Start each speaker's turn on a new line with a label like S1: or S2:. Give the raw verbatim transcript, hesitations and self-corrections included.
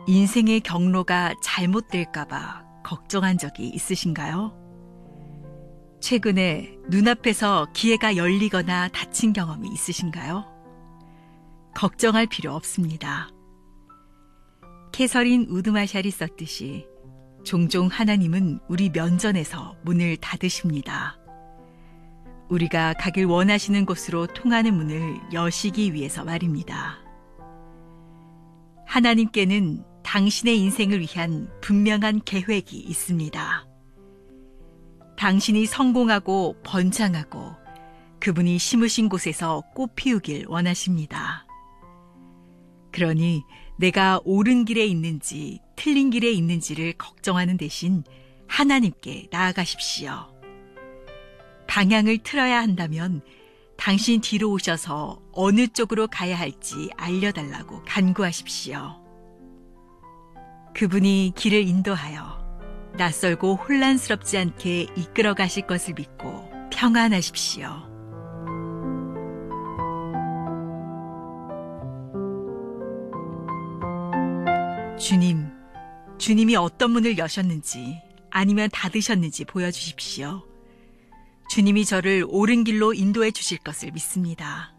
S1: 인생의 경로가 잘못될까봐 걱정한 적이 있으신가요? 최근에 눈앞에서 기회가 열리거나 닫힌 경험이 있으신가요? 걱정할 필요 없습니다. 캐서린 우드마샬이 썼듯이 종종 하나님은 우리 면전에서 문을 닫으십니다. 우리가 가길 원하시는 곳으로 통하는 문을 여시기 위해서 말입니다. 하나님께는 당신의 인생을 위한 분명한 계획이 있습니다. 당신이 성공하고 번창하고 그분이 심으신 곳에서 꽃 피우길 원하십니다. 그러니 내가 옳은 길에 있는지 틀린 길에 있는지를 걱정하는 대신 하나님께 나아가십시오. 방향을 틀어야 한다면 당신 뒤로 오셔서 어느 쪽으로 가야 할지 알려달라고 간구하십시오. 그분이 길을 인도하여 낯설고 혼란스럽지 않게 이끌어 가실 것을 믿고 평안하십시오. 주님, 주님이 어떤 문을 여셨는지 아니면 닫으셨는지 보여주십시오. 주님이 저를 옳은 길로 인도해 주실 것을 믿습니다.